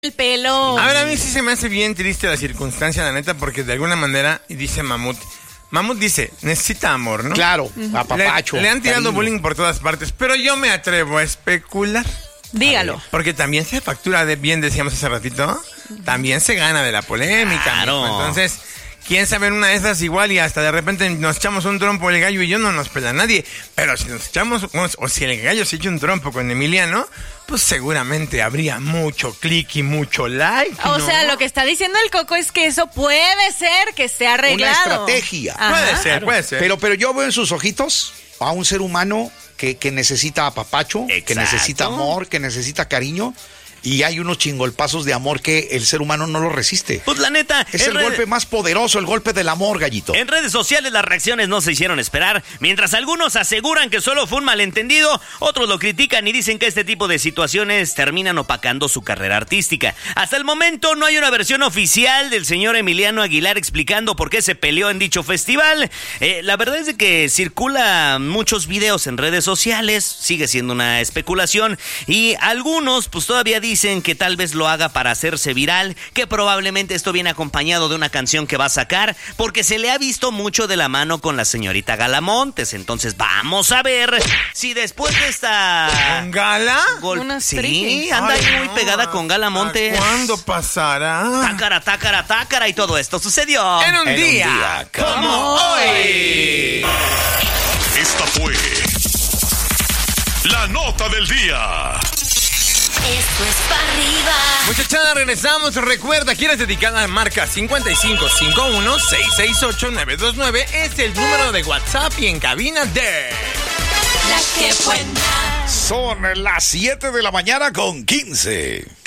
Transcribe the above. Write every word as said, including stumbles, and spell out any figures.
el pelo. A ver, a mí sí se me hace bien triste la circunstancia, la neta, porque de alguna manera, y dice Mamut, Mamut dice, necesita amor, ¿no? Claro, uh-huh. apapacho. Le, le han tirado cariño. bullying por todas partes, pero yo me atrevo a especular. Dígalo. Porque también se factura de bien, decíamos hace ratito, también se gana de la polémica. Claro. Mijo. Entonces, quién sabe, en una de esas igual y hasta de repente nos echamos un trompo el gallo y yo, no nos pela nadie. Pero si nos echamos, o si el gallo se echa un trompo con Emiliano, pues seguramente habría mucho click y mucho like, O ¿no? sea, lo que está diciendo el Coco es que eso puede ser que esté arreglado. Una estrategia. Ajá. Puede ser, Claro. puede ser. Pero, pero yo veo en sus ojitos a un ser humano que, que necesita apapacho, que Exacto. necesita amor, que necesita cariño. Y hay unos chingolpazos de amor que el ser humano no lo resiste. Pues la neta, Es en el red- golpe más poderoso, el golpe del amor, gallito. En redes sociales las reacciones no se hicieron esperar. Mientras algunos aseguran que solo fue un malentendido, otros lo critican y dicen que este tipo de situaciones terminan opacando su carrera artística. Hasta el momento no hay una versión oficial del señor Emiliano Aguilar explicando por qué se peleó en dicho festival. Eh, la verdad es de que circula muchos videos en redes sociales, sigue siendo una especulación, y algunos pues todavía dicen que tal vez lo haga para hacerse viral, que probablemente esto viene acompañado de una canción que va a sacar, porque se le ha visto mucho de la mano con la señorita Gala Montes. Entonces vamos a ver si después de esta... ¿Con Gala? Gol- Unas sí, triquis. anda Ay, ahí muy no, pegada con Gala Montes. ¿Cuándo pasará? Tácara, tácara, tácara, y todo esto sucedió En un En un día, día como hoy. Esta fue la nota del día. Esto es para arriba. Muchachada, regresamos. Recuerda, quieres dedicada a marca cincuenta y cinco cincuenta y uno, seiscientos sesenta y ocho, novecientos veintinueve. Es el número de WhatsApp y en cabina de... La que buena. Son las siete de la mañana con quince.